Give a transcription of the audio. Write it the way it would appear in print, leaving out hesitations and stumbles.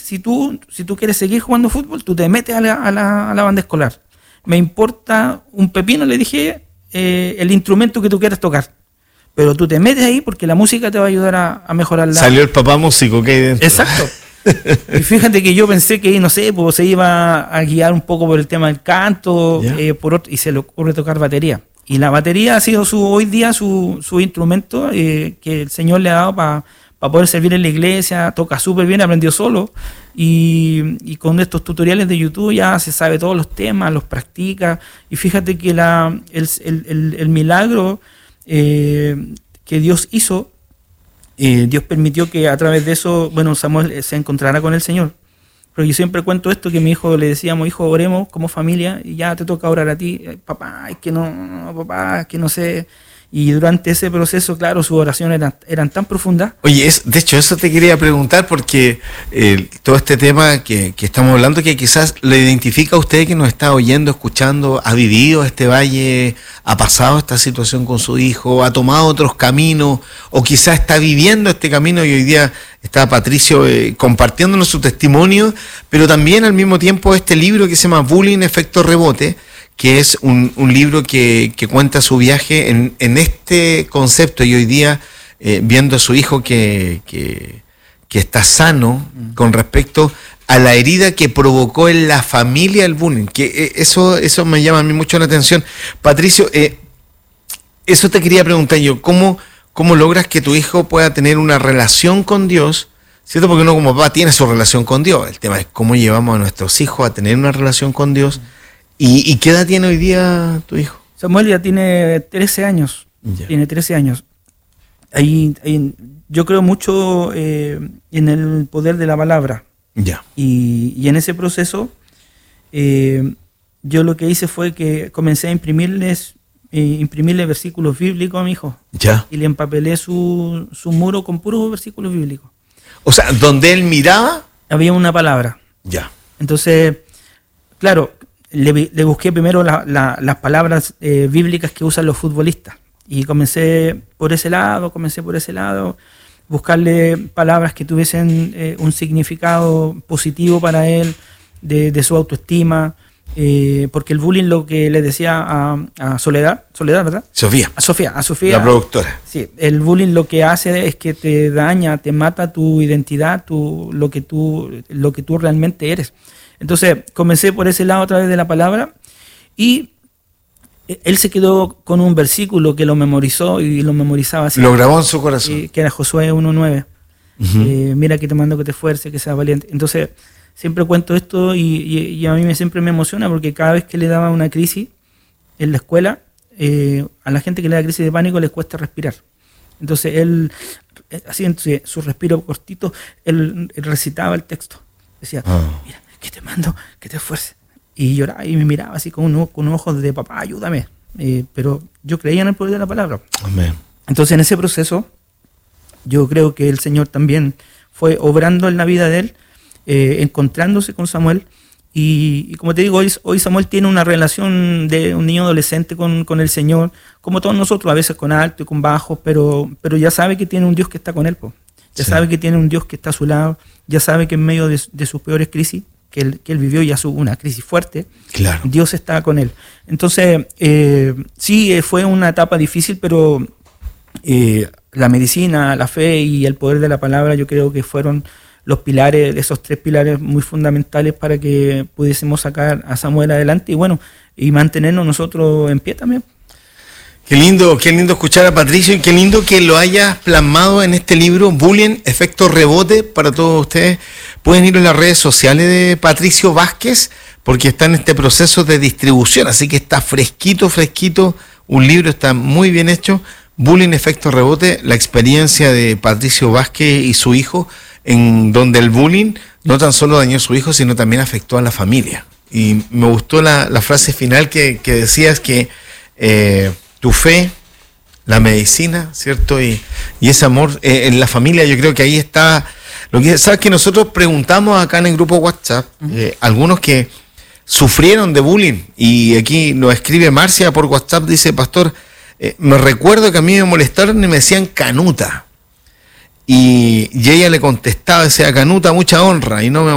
si tú quieres seguir jugando fútbol, tú te metes a la banda escolar. Me importa un pepino, le dije, el instrumento que tú quieras tocar. Pero tú te metes ahí porque la música te va a ayudar a mejorar Salió el papá músico que hay dentro. Exacto. Y fíjate que yo pensé que, no sé, pues se iba a guiar un poco por el tema del canto, y se le ocurre tocar batería. Y la batería ha sido hoy día su instrumento que el Señor le ha dado para poder servir en la iglesia. Toca súper bien, aprendió solo. Y con estos tutoriales de YouTube ya se sabe todos los temas, los practica. Y fíjate que el milagro que Dios hizo, Dios permitió que a través de eso, Samuel se encontrara con el Señor. Pero yo siempre cuento esto, que a mi hijo le decíamos, hijo, oremos como familia, y ya te toca orar a ti. Papá, es que papá, es que no sé. Y durante ese proceso, claro, sus oraciones eran tan profundas. Oye, de hecho, eso te quería preguntar, porque todo este tema que estamos hablando, que quizás lo identifica a usted que nos está oyendo, escuchando, ha vivido este valle, ha pasado esta situación con su hijo, ha tomado otros caminos, o quizás está viviendo este camino y hoy día está Patricio compartiéndonos su testimonio, pero también al mismo tiempo este libro que se llama Bullying, Efecto Rebote, que es un libro que cuenta su viaje en este concepto, y hoy día viendo a su hijo que está sano con respecto a la herida que provocó en la familia el bullying, que eso me llama a mí mucho la atención. Patricio, eso te quería preguntar yo, ¿cómo logras que tu hijo pueda tener una relación con Dios? ¿Cierto? Porque uno como papá tiene su relación con Dios, el tema es cómo llevamos a nuestros hijos a tener una relación con Dios. ¿Y qué edad tiene hoy día tu hijo? Samuel ya tiene 13 años. Ya. Tiene 13 años. Ahí, yo creo mucho en el poder de la palabra. Ya. Y en ese proceso, yo lo que hice fue que comencé a imprimirle versículos bíblicos a mi hijo. Ya. Y le empapelé su muro con puros versículos bíblicos. O sea, donde él miraba, había una palabra. Ya. Entonces, claro, le busqué primero las palabras bíblicas que usan los futbolistas. Y comencé por ese lado, buscarle palabras que tuviesen un significado positivo para él, de su autoestima, porque el bullying, lo que le decía a Soledad, ¿verdad? Sofía. A Sofía. La productora. Sí, el bullying lo que hace es que te daña, te mata tu identidad, lo que tú realmente eres. Entonces, comencé por ese lado a través de la palabra, y él se quedó con un versículo que lo memorizó y lo memorizaba así. Lo grabó en su corazón. Que era Josué 1:9. Mira que te mando que te esfuerces, que seas valiente. Entonces, siempre cuento esto y a mí siempre me emociona, porque cada vez que le daba una crisis en la escuela, a la gente que le da crisis de pánico les cuesta respirar. Entonces, él, haciendo su respiro cortito, él recitaba el texto. Decía, mira, que te mando, que te esfuerces. Y lloraba y me miraba así con unos ojos de papá, ayúdame. Pero yo creía en el poder de la palabra. Amén. Entonces, en ese proceso, yo creo que el Señor también fue obrando en la vida de él, encontrándose con Samuel. Y como te digo, hoy Samuel tiene una relación de un niño adolescente con el Señor, como todos nosotros, a veces con alto y con bajo, pero ya sabe que tiene un Dios que está con él. Ya sabe que tiene un Dios que está a su lado, ya sabe que en medio de sus peores crisis, que él vivió ya una crisis fuerte, claro, Dios está con él. Entonces, sí, fue una etapa difícil, pero la medicina, la fe y el poder de la palabra, yo creo que fueron los pilares, esos 3 pilares muy fundamentales para que pudiésemos sacar a Samuel adelante y mantenernos nosotros en pie también. Qué lindo escuchar a Patricio, y qué lindo que lo hayas plasmado en este libro, Bullying, Efecto Rebote, para todos ustedes. Pueden ir a las redes sociales de Patricio Vázquez, porque está en este proceso de distribución, así que está fresquito, un libro está muy bien hecho, Bullying, Efecto Rebote, la experiencia de Patricio Vázquez y su hijo, en donde el bullying no tan solo dañó a su hijo, sino también afectó a la familia. Y me gustó la frase final que decías que tu fe, la medicina, ¿cierto? Y ese amor en la familia, yo creo que ahí está. Sabes que nosotros preguntamos acá en el grupo WhatsApp, algunos que sufrieron de bullying, y aquí nos escribe Marcia por WhatsApp, dice, pastor, me recuerdo que a mí me molestaron y me decían canuta. Y ella le contestaba, decía, canuta, mucha honra, y no me